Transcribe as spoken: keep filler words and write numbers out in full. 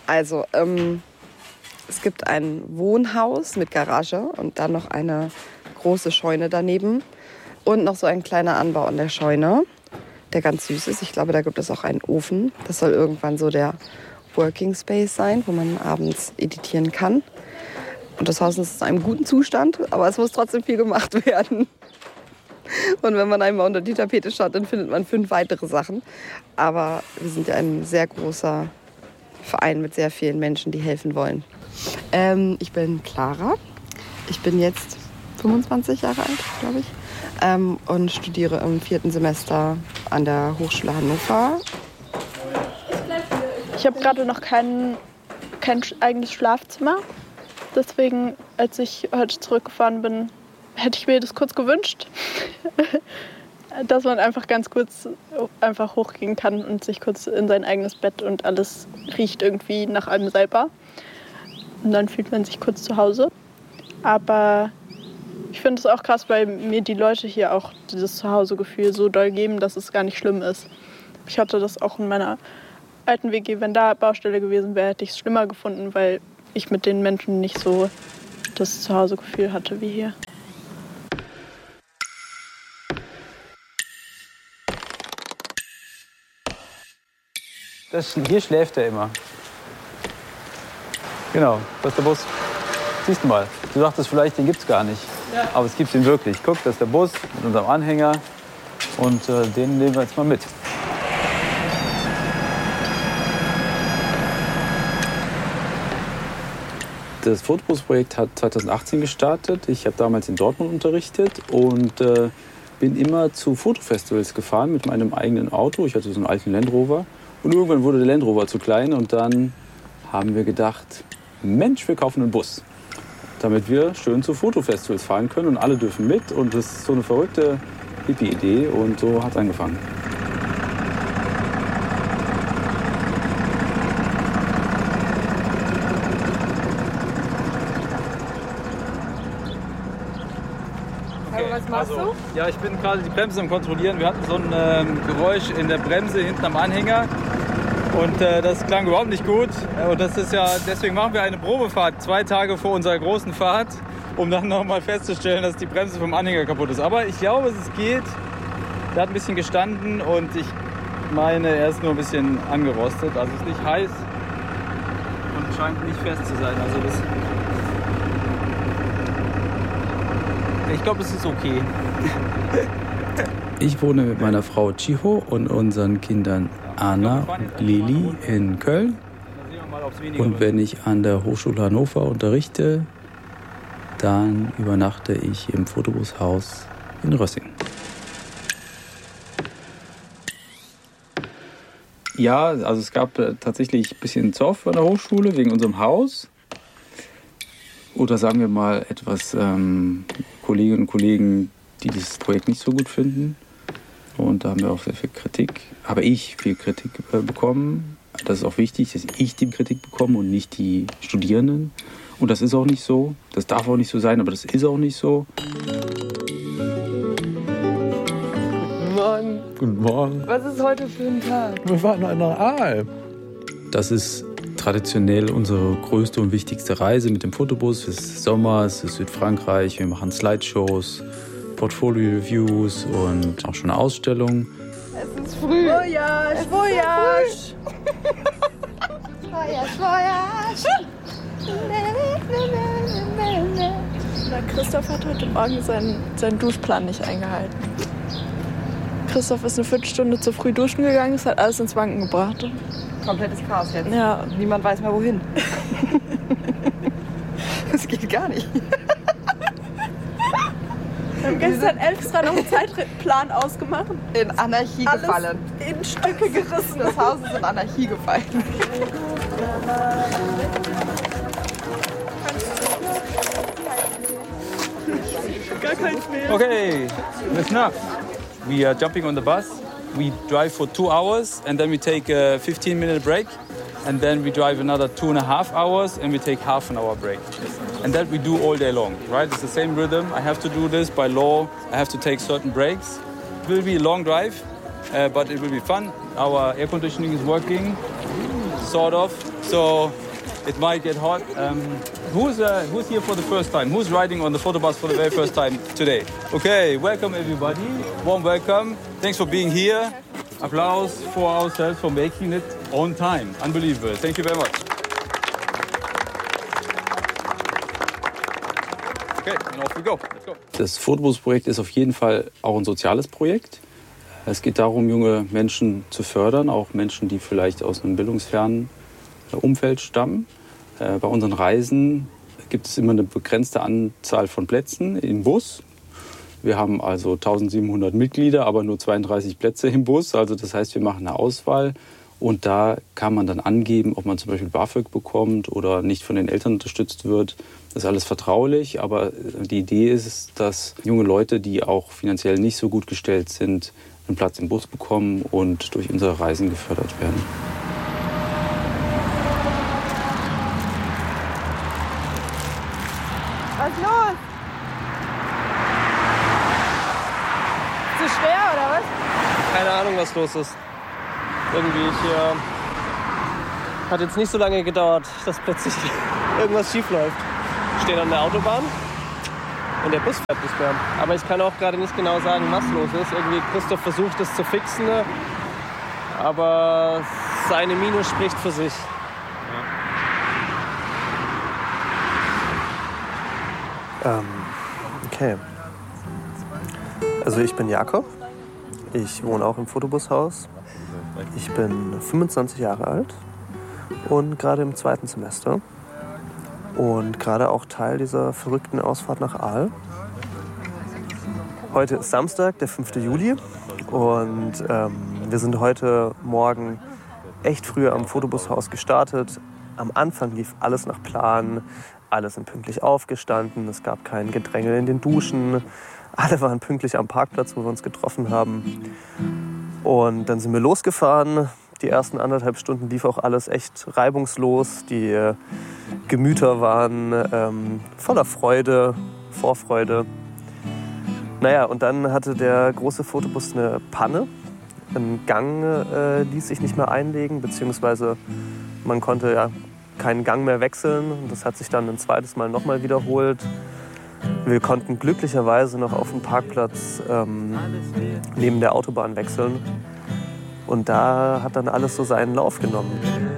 Also, ähm, es gibt ein Wohnhaus mit Garage und dann noch eine große Scheune daneben. Und noch so ein kleiner Anbau in der Scheune, der ganz süß ist. Ich glaube, da gibt es auch einen Ofen. Das soll irgendwann so der Working Space sein, wo man abends editieren kann. Und das Haus ist in einem guten Zustand, aber es muss trotzdem viel gemacht werden. Und wenn man einmal unter die Tapete schaut, dann findet man fünf weitere Sachen. Aber wir sind ja ein sehr großer Verein mit sehr vielen Menschen, die helfen wollen. Ähm, ich bin Clara. Ich bin jetzt fünfundzwanzig Jahre alt, glaube ich. Ähm, und studiere im vierten Semester an der Hochschule Hannover. Ich habe gerade noch kein, kein eigenes Schlafzimmer. Deswegen, als ich heute zurückgefahren bin, hätte ich mir das kurz gewünscht, dass man einfach ganz kurz einfach hochgehen kann und sich kurz in sein eigenes Bett und alles riecht irgendwie nach einem selber. Und dann fühlt man sich kurz zu Hause. Aber ich finde es auch krass, weil mir die Leute hier auch dieses Zuhausegefühl so doll geben, dass es gar nicht schlimm ist. Ich hatte das auch in meiner alten W G. Wenn da Baustelle gewesen wäre, hätte ich es schlimmer gefunden, weil ich mit den Menschen nicht so das Zuhausegefühl hatte wie hier. Das, hier schläft er immer. Genau, das ist der Bus. Siehst du mal, du dachtest vielleicht, den gibt's gar nicht. Ja. Aber es gibt ihn wirklich. Guck, das ist der Bus mit unserem Anhänger. Und äh, den nehmen wir jetzt mal mit. Das Fotobus-Projekt hat zweitausendachtzehn gestartet. Ich habe damals in Dortmund unterrichtet und äh, bin immer zu Fotofestivals gefahren mit meinem eigenen Auto. Ich hatte so einen alten Land Rover. Und irgendwann wurde der Land Rover zu klein und dann haben wir gedacht, Mensch, wir kaufen einen Bus, damit wir schön zu Fotofestivals fahren können und alle dürfen mit. Und das ist so eine verrückte Hippie-Idee und so hat es angefangen. Was machst also, du? Ja, ich bin gerade die Bremse am Kontrollieren. Wir hatten so ein ähm, Geräusch in der Bremse hinten am Anhänger. Und äh, das klang überhaupt nicht gut. Und das ist ja, deswegen machen wir eine Probefahrt zwei Tage vor unserer großen Fahrt, um dann nochmal festzustellen, dass die Bremse vom Anhänger kaputt ist. Aber ich glaube, es geht. Der hat ein bisschen gestanden und ich meine, er ist nur ein bisschen angerostet. Also es ist nicht heiß und scheint nicht fest zu sein. Also das, ich glaube, es ist okay. Ich wohne mit meiner Frau Chiho und unseren Kindern Anna und Lili in Köln. Und wenn ich an der Hochschule Hannover unterrichte, dann übernachte ich im Fotobushaus in Rössing. Ja, also es gab tatsächlich ein bisschen Zoff an der Hochschule wegen unserem Haus. Oder sagen wir mal etwas ähm, Kolleginnen und Kollegen, die dieses Projekt nicht so gut finden. Und da haben wir auch sehr viel Kritik, habe ich viel Kritik äh, bekommen. Das ist auch wichtig, dass ich die Kritik bekomme und nicht die Studierenden. Und das ist auch nicht so, das darf auch nicht so sein, aber das ist auch nicht so. Guten Morgen. Guten Morgen. Was ist heute für ein Tag? Wir waren an der Aal. Das ist traditionell unsere größte und wichtigste Reise mit dem Fotobus. Es ist Sommer, es ist Südfrankreich, wir machen Slideshows, Portfolio-Reviews und auch schon Ausstellungen. Es ist früh. Voyage, Voyage. Voyage, Voyage. Na, Christoph hat heute Morgen seinen, seinen Duschplan nicht eingehalten. Christoph ist eine Viertelstunde zu früh duschen gegangen, es hat alles ins Wanken gebracht. Komplettes Chaos jetzt. Ja. Niemand weiß mehr wohin. Das geht gar nicht. Wir haben gestern extra noch einen Zeitplan ausgemacht. In Anarchie Alles gefallen. In Stücke gerissen. Das Haus ist in Anarchie gefallen. Gar kein mehr. Okay, listen up. We are jumping on the bus. We drive for two hours and then we take a fifteen minute break. And then we drive another two and a half hours and we take half an hour break. And that we do all day long, right? It's the same rhythm. I have to do this by law. I have to take certain breaks. It will be a long drive, uh, but it will be fun. Our air conditioning is working. sort of. So it might get hot. Um, who's uh, who's here for the first time? Who's riding on the photo bus for the very first time today? Okay, welcome everybody. Warm welcome. Thanks for being here. Applause for ourselves for making it on time. Unbelievable. Thank you very much. Okay, and off we go. Let's go. Das Fotobus-Projekt ist auf jeden Fall auch ein soziales Projekt. Es geht darum, junge Menschen zu fördern, auch Menschen, die vielleicht aus einem bildungsfernen Umfeld stammen. Bei unseren Reisen gibt es immer eine begrenzte Anzahl von Plätzen im Bus. Wir haben also eintausendsiebenhundert Mitglieder, aber nur zweiunddreißig Plätze im Bus. Also das heißt, wir machen eine Auswahl und da kann man dann angeben, ob man zum Beispiel BAföG bekommt oder nicht von den Eltern unterstützt wird. Das ist alles vertraulich, aber die Idee ist, dass junge Leute, die auch finanziell nicht so gut gestellt sind, einen Platz im Bus bekommen und durch unsere Reisen gefördert werden. Was ist los? Zu schwer oder was? Keine Ahnung, was los ist. Irgendwie, ich, äh, hat jetzt nicht so lange gedauert, dass plötzlich irgendwas schief läuft. Ich stehe an der Autobahn und der Bus fährt nicht mehr. Aber ich kann auch gerade nicht genau sagen, was los ist. Irgendwie Christoph versucht es zu fixen, aber seine Miene spricht für sich. Ähm, okay. Also ich bin Jakob. Ich wohne auch im Fotobushaus. Ich bin fünfundzwanzig Jahre alt und gerade im zweiten Semester. Und gerade auch Teil dieser verrückten Ausfahrt nach Aal. Heute ist Samstag, der fünfte Juli. Und ähm, wir sind heute Morgen echt früh am Fotobushaus gestartet. Am Anfang lief alles nach Plan. Alle sind pünktlich aufgestanden. Es gab kein Gedränge in den Duschen. Alle waren pünktlich am Parkplatz, wo wir uns getroffen haben. Und dann sind wir losgefahren. Die ersten anderthalb Stunden lief auch alles echt reibungslos. Die äh, Gemüter waren ähm, voller Freude, Vorfreude. Naja, und dann hatte der große Fotobus eine Panne. Ein Gang äh, ließ sich nicht mehr einlegen, beziehungsweise man konnte ja keinen Gang mehr wechseln. Und das hat sich dann ein zweites Mal nochmal wiederholt. Wir konnten glücklicherweise noch auf dem Parkplatz ähm, neben der Autobahn wechseln. Und da hat dann alles so seinen Lauf genommen.